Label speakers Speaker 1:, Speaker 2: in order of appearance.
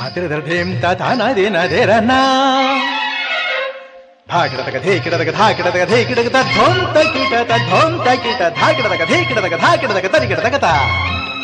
Speaker 1: తిరధీం తానాదే నదే రన్నా ధాకిడతక ధేకిడతక ధాకిడతక ధేకిడక తద్ధోం తకిట తద్ధోం తకిట ధాకిడతక ధేకిడతక ధాకిడతక తరికిడతక తా